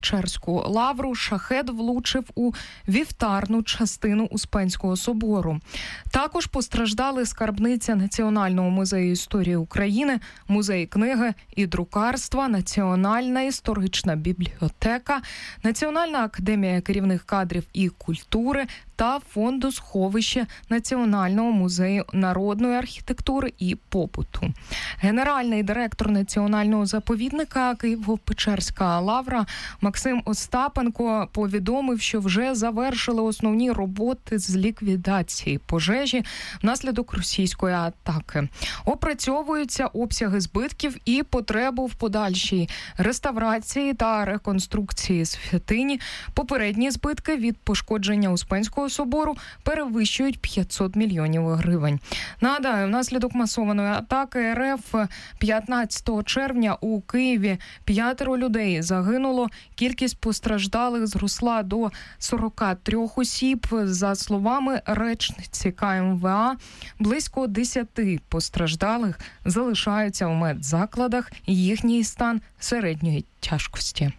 Києво-Печерську лавру шахед влучив у вівтарну частину Успенського собору. Також постраждали скарбниця Національного музею історії України, музей книги і друкарства, Національна історична бібліотека, Національна академія керівних кадрів і культури та фонду сховище Національного музею народної архітектури і побуту. Генеральний директор Національного заповідника Києво-Печерська лавра Максим Остапенко повідомив, що вже завершили основні роботи з ліквідації пожежі внаслідок російської атаки. Опрацьовуються обсяги збитків і потребу в подальшій реставрації та реконструкції святині. Попередні збитки від пошкодження Успенського собору перевищують 500 мільйонів гривень. Нагадаю, внаслідок масованої атаки РФ 15 червня у Києві 5 людей загинуло. Кількість постраждалих зросла до 43 осіб. За словами речниці КМВА, близько 10 постраждалих залишаються у медзакладах. Їхній стан середньої тяжкості.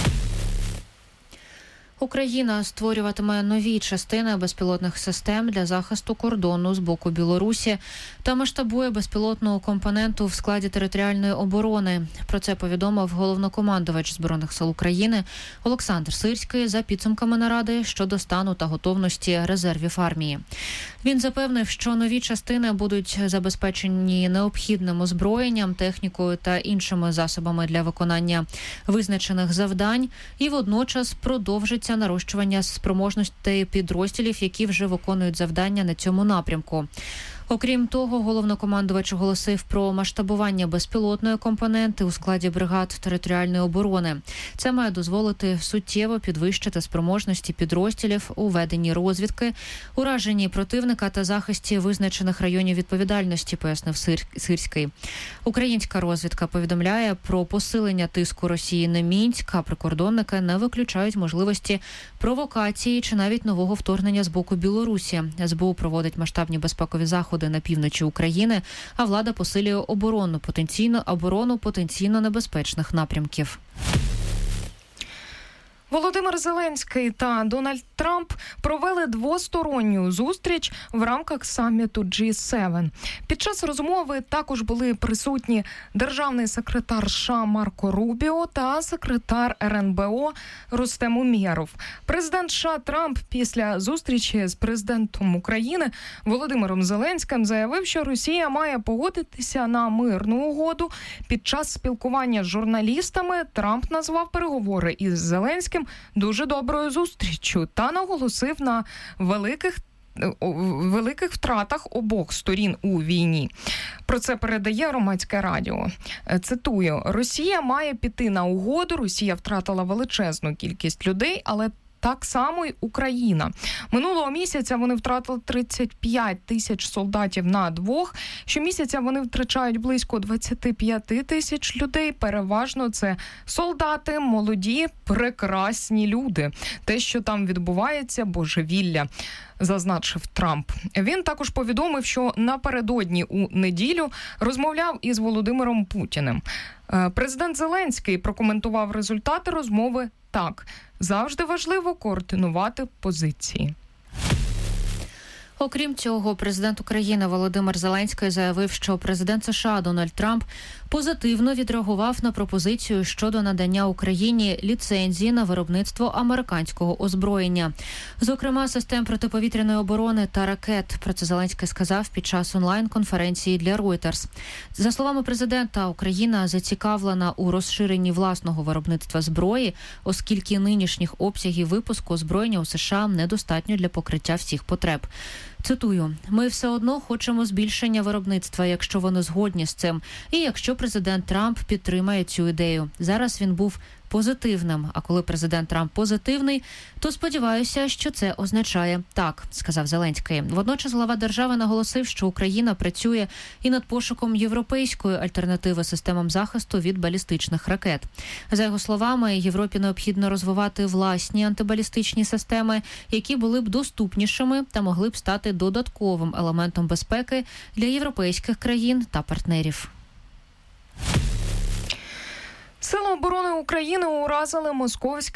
Україна створюватиме нові частини безпілотних систем для захисту кордону з боку Білорусі та масштабує безпілотну компоненту в складі територіальної оборони. Про це повідомив головнокомандувач Збройних сил України Олександр Сирський за підсумками наради щодо стану та готовності резервів армії. Він запевнив, що нові частини будуть забезпечені необхідним озброєнням, технікою та іншими засобами для виконання визначених завдань і водночас продовжить нарощування спроможностей підрозділів, які вже виконують завдання на цьому напрямку. Окрім того, головнокомандувач оголосив про масштабування безпілотної компоненти у складі бригад територіальної оборони. Це має дозволити суттєво підвищити спроможності підрозділів у веденні розвідки, ураженні противника та захисті визначених районів відповідальності, пояснив Сирський. Українська розвідка повідомляє про посилення тиску Росії на Мінськ, а прикордонники не виключають можливості провокації чи навіть нового вторгнення з боку Білорусі. СБУ проводить масштабні безпекові заходи на півночі України, а влада посилює оборону потенційно небезпечних напрямків. Володимир Зеленський та Дональд Трамп провели двосторонню зустріч в рамках саміту G7. Під час розмови також були присутні державний секретар США Марко Рубіо та секретар РНБО Рустем Умєров. Президент США Трамп після зустрічі з президентом України Володимиром Зеленським заявив, що Росія має погодитися на мирну угоду. Під час спілкування з журналістами Трамп назвав переговори із Зеленським дуже доброю зустріччю та наголосив на великих втратах обох сторін у війні. Про це передає Громадське радіо. Цитую: «Росія має піти на угоду, Росія втратила величезну кількість людей, але так само й Україна. Минулого місяця вони втратили 35 тисяч солдатів на двох. Щомісяця вони втрачають близько 25 тисяч людей. Переважно це солдати, молоді, прекрасні люди. Те, що там відбувається, божевілля», зазначив Трамп. Він також повідомив, що напередодні у неділю розмовляв із Володимиром Путіним. Президент Зеленський прокоментував результати розмови так: «Завжди важливо координувати позиції». Окрім цього, президент України Володимир Зеленський заявив, що президент США Дональд Трамп позитивно відреагував на пропозицію щодо надання Україні ліцензії на виробництво американського озброєння. Зокрема, систем протиповітряної оборони та ракет. Про це Зеленський сказав під час онлайн-конференції для Reuters. За словами президента, Україна зацікавлена у розширенні власного виробництва зброї, оскільки нинішніх обсягів випуску озброєння у США недостатньо для покриття всіх потреб. Цитую: «Ми все одно хочемо збільшення виробництва, якщо вони згодні з цим, і якщо президент Трамп підтримає цю ідею. Зараз він був позитивним, а коли президент Трамп позитивний, то сподіваюся, що це означає так», – сказав Зеленський. Водночас глава держави наголосив, що Україна працює і над пошуком європейської альтернативи системам захисту від балістичних ракет. За його словами, Європі необхідно розвивати власні антибалістичні системи, які були б доступнішими та могли б стати додатковим елементом безпеки для європейських країн та партнерів. Сили оборони України уразили московське